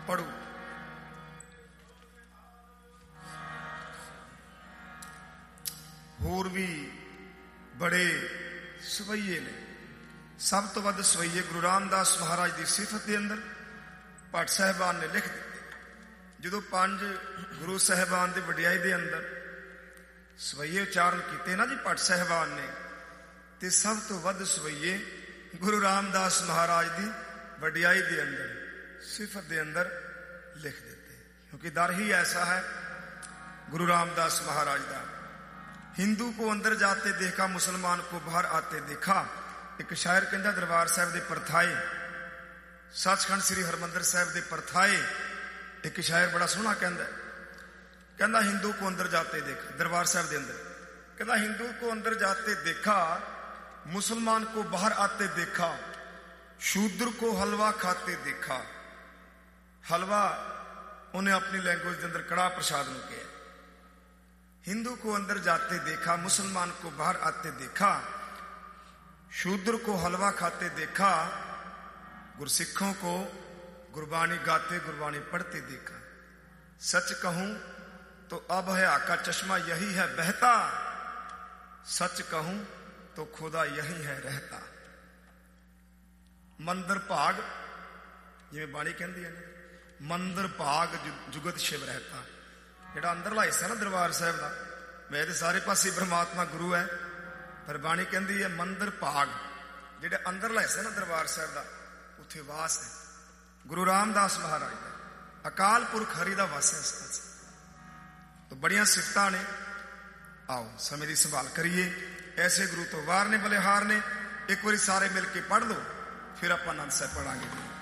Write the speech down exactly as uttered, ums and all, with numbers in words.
ਪੜੋ। ਹੋਰ ਵੀ ਬੜੇ ਸਵਈਏ ਨੇ। ਸਭ ਤੋਂ ਵੱਧ ਸਵਈਏ ਗੁਰੂ ਰਾਮਦਾਸ ਮਹਾਰਾਜ ਦੀ ਸਿਫਤ ਦੇ ਅੰਦਰ ਭੱਟ ਸਾਹਿਬਾਨ ਨੇ ਲਿਖ ਦਿੱਤੇ। ਜਦੋਂ ਪੰਜ ਗੁਰੂ ਸਾਹਿਬਾਨ ਦੇ ਵਡਿਆਈ ਦੇ ਅੰਦਰ ਸਵਈਏ ਉਚਾਰਨ ਕੀਤੇ ਨਾ ਜੀ ਭੱਟ ਸਾਹਿਬਾਨ ਨੇ, ਤੇ ਸਭ ਤੋਂ ਵੱਧ ਸਵਈਏ ਗੁਰੂ ਰਾਮਦਾਸ ਮਹਾਰਾਜ ਦੀ ਵਡਿਆਈ ਦੇ ਅੰਦਰ ਸਿਫਤ ਦੇ ਅੰਦਰ ਲਿਖ ਦਿੱਤੇ। ਕਿਉਂਕਿ ਦਰ ਹੀ ਐਸਾ ਹੈ गुरु रामदास महाराज का। हिंदू को अंदर जाते देखा, मुसलमान को बाहर आते देखा। एक शायर कहता दरबार साहब के परथाए, सचखंड श्री हरमंदर साहब के परथाए एक शायर बड़ा सोहना कहता कहता हिंदू को अंदर जाते देखा, दरबार साहब के अंदर कहता हिंदू को अंदर जाते देखा, मुसलमान को बाहर आते देखा, शूद्र को हलवा खाते देखा। हलवा उन्हें अपनी लैंग्वेज के अंदर कड़ा प्रसाद में किया। हिंदू को अंदर जाते देखा, मुसलमान को बाहर आते देखा, शूद्र को हलवा खाते देखा, गुरसिखों को गुरबानी गाते गुरबानी पढ़ते देखा। सच कहूं तो अब है आका चश्मा यही है बहता, सच कहूं तो खुदा यही है रहता। मंदिर भाग जिवें बाणी कहंदी है ना, मंदिर भाग जुगत शिव रहता। जिहड़ा अंदरला हिस्सा ना दरबार साहब का, वैसे सारे पासे परमात्मा गुरु है, पर बाणी कहंदी है मंदिर भाग, जिहड़ा अंदरला हिस्सा ना दरबार साहब का, उत्थे वास है गुरु रामदास महाराज का। अकाल पुरख हरि का वास है इस पासे। तो बड़ियां सिफतां ने। आओ समय की संभाल करिए। ऐसे गुरु तो वार ने बलिहार ने। एक बार सारे मिल के पढ़ लो, फिर आप आनंद साहब पढ़ांगे।